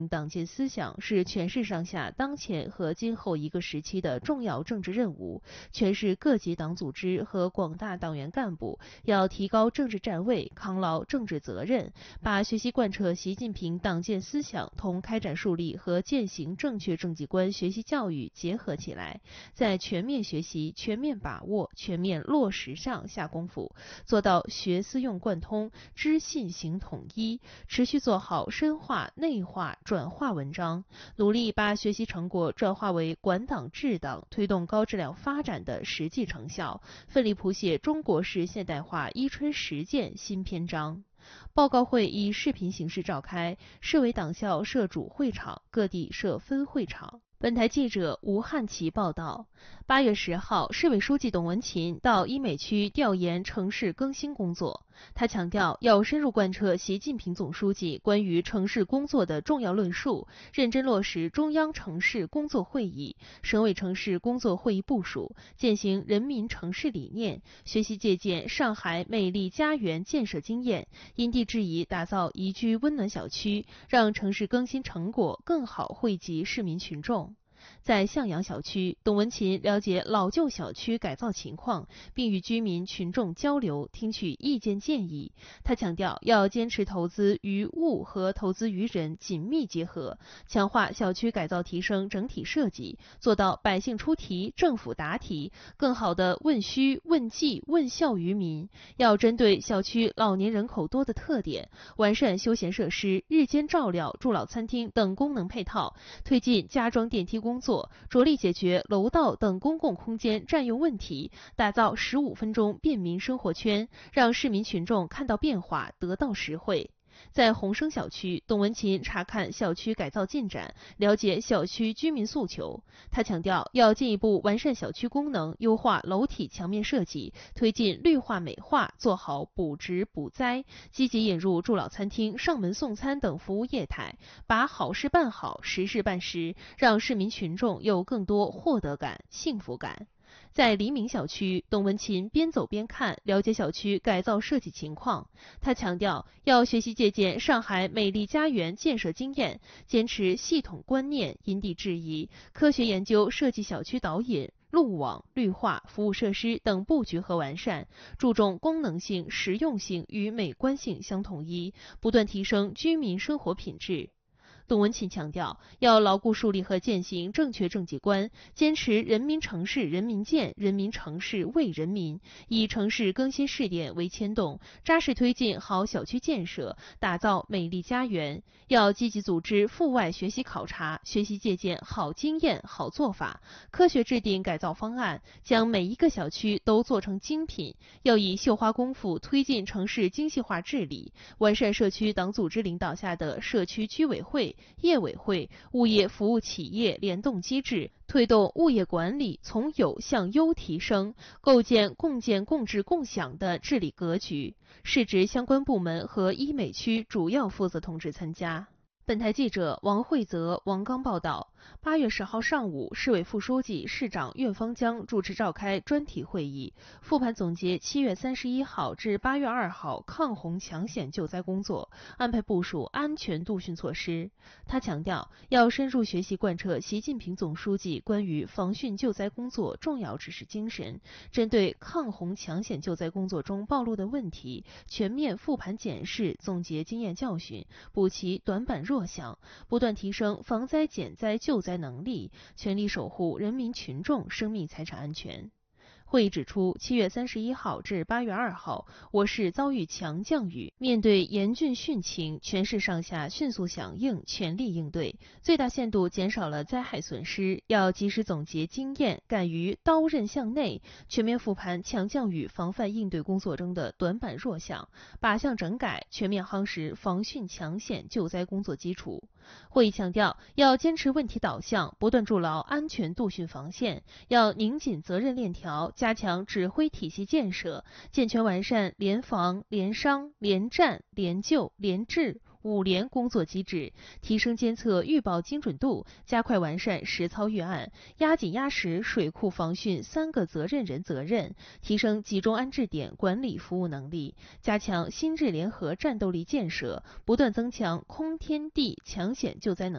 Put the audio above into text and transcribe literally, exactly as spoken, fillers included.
党建思想是全市上下当前和今后一个时期的重要政治任务，全市各级党组织和广大党员干部要提高政治站位，扛牢政治责任，把学习贯彻习近平党建思想同开展树立和践行正确政绩观学习教育结合起来，在全面学习、全面把握、全面落实上下功夫，做到学思用贯通、知信行统一，持续做好深化、内化、转化文章，努力把学习成果转化为管党治党、推动高质量发展的实际成效，奋力谱写中国式现代化伊春实践新篇章。报告会以视频形式召开，市委党校设主会场，各地设分会场。本台记者吴汉奇报道。八月十号，市委书记董文勤到医美区调研城市更新工作。他强调，要深入贯彻习近平总书记关于城市工作的重要论述，认真落实中央城市工作会议、省委城市工作会议部署，践行人民城市理念，学习借鉴上海美丽家园建设经验，因地制宜打造宜居温暖小区，让城市更新成果更好惠及市民群众。在向阳小区，董文勤了解老旧小区改造情况，并与居民群众交流，听取意见建议。他强调，要坚持投资与物和投资于人紧密结合，强化小区改造提升整体设计，做到百姓出题、政府答题，更好地问需、问计、问效于民。要针对小区老年人口多的特点，完善休闲设施、日间照料、助老餐厅等功能配套，推进加装电梯工作。着力解决楼道等公共空间占用问题，打造十五分钟便民生活圈，让市民群众看到变化，得到实惠。在鸿升小区，董文勤查看小区改造进展，了解小区居民诉求。他强调，要进一步完善小区功能，优化楼体墙面设计，推进绿化美化，做好补植补栽，积极引入助老餐厅、上门送餐等服务业态，把好事办好，实事办实，让市民群众有更多获得感、幸福感。在黎明小区，董文勤边走边看，了解小区改造设计情况。他强调，要学习借鉴上海美丽家园建设经验，坚持系统观念，因地制宜，科学研究设计小区导引、路网、绿化、服务设施等布局和完善，注重功能性、实用性与美观性相统一，不断提升居民生活品质。董文勤强调，要牢固树立和践行正确政绩观，坚持人民城市人民建、人民城市为人民，以城市更新试点为牵动，扎实推进好小区建设，打造美丽家园。要积极组织阜外学习考察，学习借鉴好经验、好做法，科学制定改造方案，将每一个小区都做成精品。要以绣花功夫推进城市精细化治理，完善社区党组织领导下的社区居委会、业委会、物业服务企业联动机制，推动物业管理从有向优提升，构建共建共治共享的治理格局。市直相关部门和医美区主要负责同志参加。本台记者王慧泽、王刚报道。八月十号上午，市委副书记、市长苑方江主持召开专题会议，复盘总结七月三十一号至八月二号抗洪抢险救灾工作，安排部署安全度汛措施。他强调，要深入学习贯彻习近平总书记关于防汛救灾工作重要指示精神，针对抗洪抢险救灾工作中暴露的问题，全面复盘检视，总结经验教训，补齐短板弱项，不断提升防灾减灾救灾能力，全力守护人民群众生命财产安全。会议指出，七月三十一号至八月二号，我市遭遇强降雨，面对严峻汛情，全市上下迅速响应，全力应对，最大限度减少了灾害损失。要及时总结经验，敢于刀刃向内，全面复盘强降雨防范应对工作中的短板弱项，靶向整改，全面夯实防汛抢险救灾工作基础。会议强调，要坚持问题导向，不断筑牢安全度汛防线，要拧紧责任链条，加强指挥体系建设，健全完善联防、联商、联战、联救、联治五联工作机制，提升监测预报精准度，加快完善实操预案，压紧压实水库防汛三个责任人责任，提升集中安置点管理服务能力，加强新质联合战斗力建设，不断增强空天地抢险救灾能力。